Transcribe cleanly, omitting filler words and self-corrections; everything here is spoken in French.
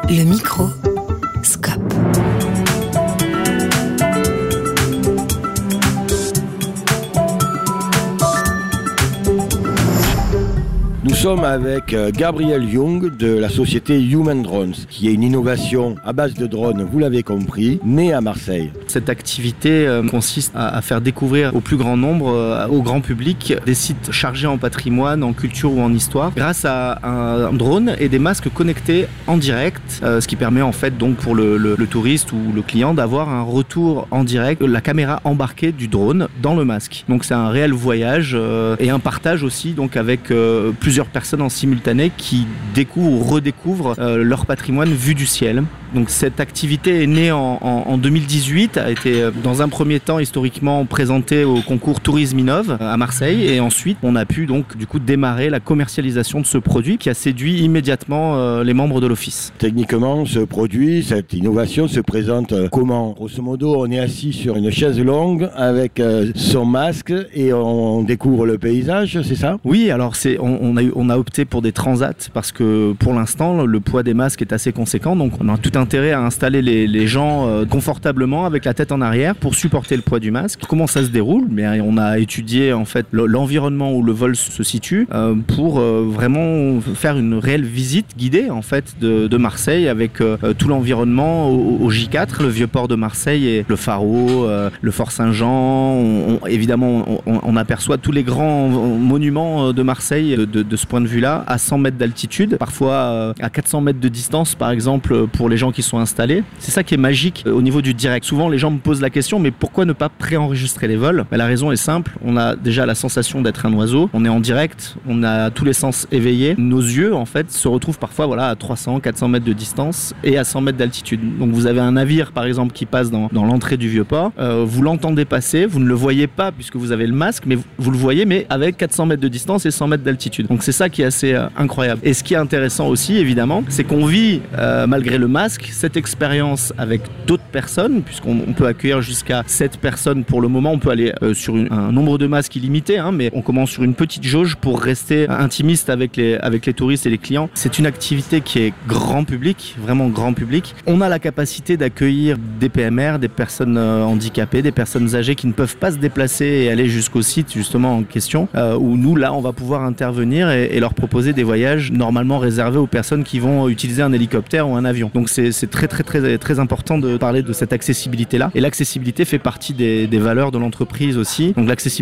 Le micro Scope. Nous sommes avec Gabriel Young de la société Human Drones, qui est une innovation à base de drones, vous l'avez compris, née à Marseille. Cette activité consiste à faire découvrir au plus grand nombre, au grand public, des sites chargés en patrimoine, en culture ou en histoire, grâce à un drone et des masques connectés en direct, ce qui permet en fait donc pour le touriste ou le client d'avoir un retour en direct, la caméra embarquée du drone dans le masque. Donc c'est un réel voyage et un partage aussi donc avec plusieurs personnes en simultané qui découvrent ou redécouvrent leur patrimoine vu du ciel. Donc cette activité est née en 2018, a été dans un premier temps historiquement présentée au concours Tourisme Innov à Marseille, et ensuite on a pu donc du coup démarrer la commercialisation de ce produit qui a séduit immédiatement les membres de l'office. Techniquement, ce produit, cette innovation se présente comment? Grosso modo, on est assis sur une chaise longue avec son masque et on découvre le paysage, c'est ça? Oui, alors on a opté pour des transats parce que pour l'instant le poids des masques est assez conséquent, donc on a tout intérêt à installer les gens confortablement avec la tête en arrière pour supporter le poids du masque. Comment ça se déroule? Mais on a étudié en fait l'environnement où le vol se situe pour vraiment faire une réelle visite guidée en fait de Marseille avec tout l'environnement au J4, le vieux port de Marseille et le Pharo, le Fort Saint-Jean. Évidemment, on aperçoit tous les grands monuments de Marseille de ce point de vue-là, à 100 mètres d'altitude, parfois à 400 mètres de distance par exemple pour les gens qui sont installés. C'est ça qui est magique au niveau du direct. Souvent les gens me posent la question, mais pourquoi ne pas préenregistrer les vols? La raison est simple, on a déjà la sensation d'être un oiseau, on est en direct, on a tous les sens éveillés, nos yeux en fait se retrouvent parfois à 300, 400 mètres de distance et à 100 mètres d'altitude. Donc vous avez un navire par exemple qui passe dans l'entrée du vieux port, vous l'entendez passer, vous ne le voyez pas puisque vous avez le masque, mais vous le voyez mais avec 400 mètres de distance et 100 mètres d'altitude. Donc c'est ça qui est assez incroyable. Et ce qui est intéressant aussi évidemment, c'est qu'on vit malgré le masque cette expérience avec d'autres personnes, puisqu'on peut accueillir jusqu'à 7 personnes pour le moment. On peut aller sur un nombre de masques illimité, mais on commence sur une petite jauge pour rester intimiste avec les touristes et les clients. C'est une activité qui est grand public, vraiment grand public. On a la capacité d'accueillir des PMR, des personnes handicapées, des personnes âgées qui ne peuvent pas se déplacer et aller jusqu'au site justement en question, où nous là on va pouvoir intervenir et leur proposer des voyages normalement réservés aux personnes qui vont utiliser un hélicoptère ou un avion. Donc c'est très important de parler de cette accessibilité-là. Et l'accessibilité fait partie des valeurs de l'entreprise aussi. Donc l'accessibilité